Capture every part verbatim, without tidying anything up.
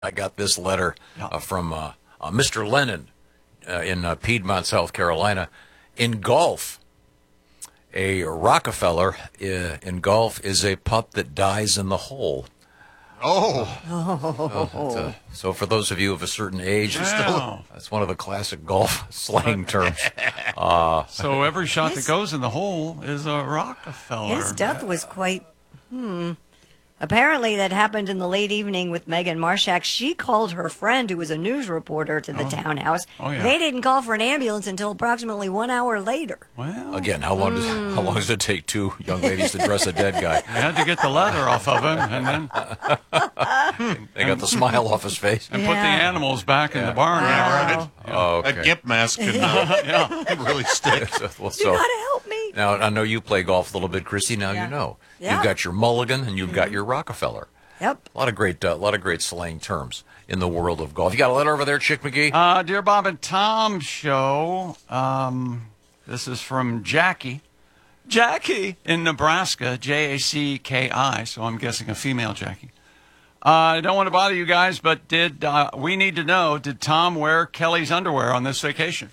I got this letter uh, from uh, uh, Mister Lennon uh, in uh, Piedmont, South Carolina. In golf, a Rockefeller uh, in golf is a putt that dies in the hole. Oh. So, uh, so for those of you of a certain age, Wow. that's one of the classic golf slang terms. Uh, So every shot His- that goes in the hole is a Rockefeller. His death was quite, hmm. Apparently, that happened in the late evening with Megan Marshak. She called her friend, who was a news reporter, to the townhouse. Oh, yeah. They didn't call for an ambulance until approximately one hour later. Well, again, how long does how long does it take two young ladies to dress a dead guy? I had to get the leather off of him and then They got the smile off his face. and put the Yeah. animals back in the barn. Wow. Oh, That okay. gimp mask can uh, really stick. Well, You so gotta help me. now I know you play golf a little bit, Christy. Now Yeah. you know Yeah. you've got your mulligan and you've got your Rockefeller. Yep. A lot of great, a uh, lot of great slang terms in the world of golf. You got a letter over there, Chick McGee? Uh, Dear Bob and Tom show, um, this is from Jackie. Jackie in Nebraska, J A C K I, so I'm guessing a female Jackie. Uh, I don't want to bother you guys, but did uh, we need to know, did Tom wear Kelly's underwear on this vacation?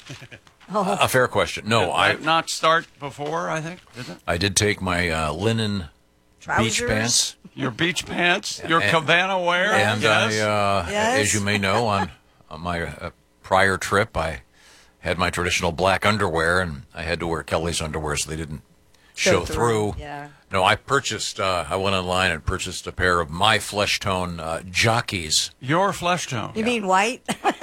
A fair question. No, Did I that not start before, I think, did it? I did take my uh, linen beach Trousers? pants, Your beach pants, your And- cabana wear, and yes. I, uh, Yes. as you may know, on, on my uh, prior trip, I had my traditional black underwear, and I had to wear Kelly's underwear so they didn't show, Show through. through, yeah. No, I purchased. Uh, I went online and purchased a pair of my flesh tone uh, jockeys. Your flesh tone. You mean white?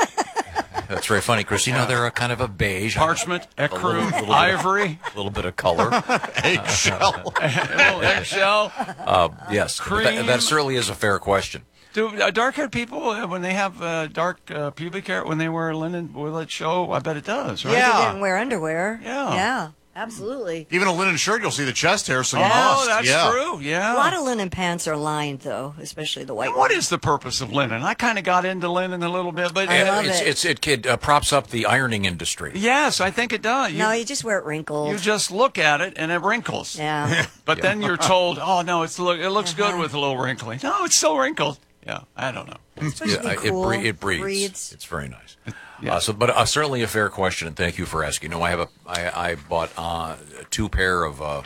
That's very funny, Chris. You know they're a kind of a beige, Parchment, ecru, little- little bit of- ivory, a little bit of color. Eggshell. a little eggshell. Uh, yes, but that, Cream. that certainly is a fair question. Do uh, dark-haired people, uh, when they have uh, dark uh, pubic hair, when they wear linen, will it show? I bet it does, right? Yeah. They didn't wear underwear. Yeah. Yeah, absolutely. Even a linen shirt, you'll see the chest hair, so you Oh, must. that's yeah. true, yeah. A lot of linen pants are lined, though, especially the white What ones. is the purpose of linen? I kind of got into linen a little bit, but I Uh, love it's, it. it's it, it uh, props up the ironing industry. yes, I think it does. You, No, you just wear it wrinkled. you just look at it and it wrinkles. Yeah. But then you're told, oh, no, it's look, it looks good with a little wrinkling. No, it's still wrinkled. Yeah, I don't know. It's supposed to be I- cool. It, bre- it breeds. Breeds. It's very nice. Yeah. Uh, so, but uh, certainly a fair question, and thank you for asking. No, I have a. I, I bought uh, two pair of. Uh,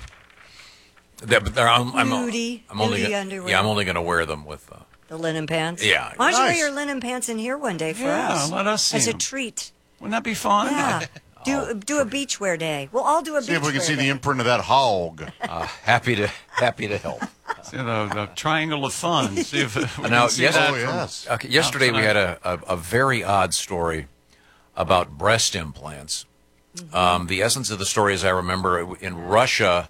that, but they're- I'm, I'm, Nudie- I'm only. nudie gonna- underwear. Yeah, I'm only going to wear them with. Uh, The linen pants. Yeah. Why don't you Nice. wear your linen pants in here one day for Yeah, us? let us see As a them. treat. Wouldn't that be fun? Yeah. Do do a beach wear day. We'll all do a See beach if we can wear see day. the imprint of that hog. uh, happy to happy to help. See the, the triangle of fun. See if we Now, can see yes- that Oh, from- yes. Okay, yesterday we had a, a, a very odd story about breast implants. Um, the essence of the story, as I remember, in Russia,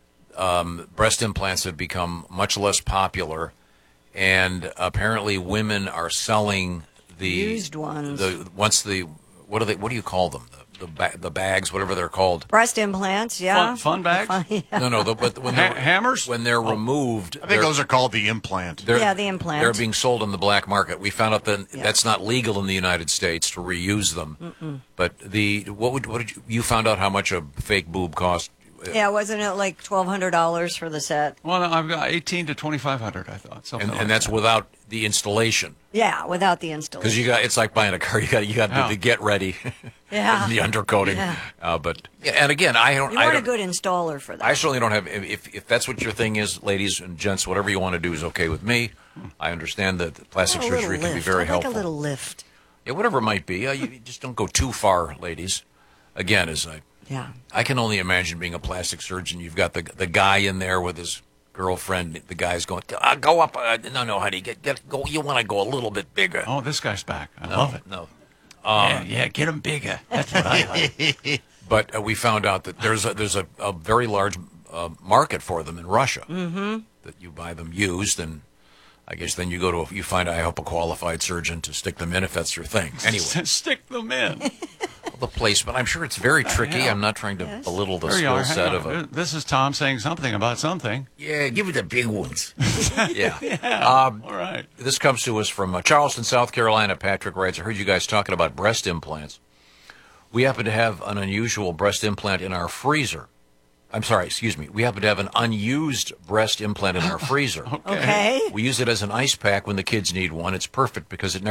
um, breast implants have become much less popular, and apparently women are selling the Used ones. The once the what do they what do you call them the the, ba- the bags whatever they're called. Breast implants, yeah. Fun, fun bags? Fun- yeah. No, no, the, but when Ha- they're hammers? when they're removed, I think they're- those are called the implant. They're, Yeah, the implant. They're being sold on the black market. We found out that Yeah. that's not legal in the United States to reuse them. Mm-mm. But the what would what did you, you found out how much a fake boob cost? Yeah, wasn't it like twelve hundred dollars for the set? Well, I've got eighteen to twenty-five hundred, I thought. Something And, like and that's that. without the installation. Yeah, without the Because installation. you got it's like buying a car. You got you got Yeah. the, the get ready, Yeah. and the undercoating. Yeah. Uh, but yeah, and again, I don't. You I want a don't, good installer for that. I certainly don't have. If if that's what your thing is, ladies and gents, whatever you want to do is okay with me. I understand that plastic a little surgery can be lift. very I'd helpful. like a little lift. Yeah, whatever it might be. Uh, you, you just don't go too far, ladies. Again, as I, Yeah. I can only imagine being a plastic surgeon. You've got the the guy in there with his girlfriend. The guy's going, uh, go up. Uh, no, no, honey, get get go. You want to go a little bit bigger. Oh, this guy's back. I no, love it. No, yeah, yeah, get them bigger. That's what I like. but uh, we found out that there's a there's a, a very large uh, market for them in Russia. Mm-hmm. That you buy them used, and I guess then you go to a, you find I hope a qualified surgeon to stick them in if that's your thing. Anyway. Stick them in. The placement. I'm sure it's very tricky. yeah. I'm not trying to Yes. belittle the There you skill are. Hang set on. of a. This is Tom saying something about something. Yeah, give me the big ones. yeah. Um, All right. this comes to us from uh, Charleston, South Carolina. Patrick writes, I heard you guys talking about breast implants. We happen to have an unusual breast implant in our freezer. I'm sorry, excuse me. We happen to have an unused breast implant in our freezer. Okay. We use it as an ice pack when the kids need one. It's perfect because it never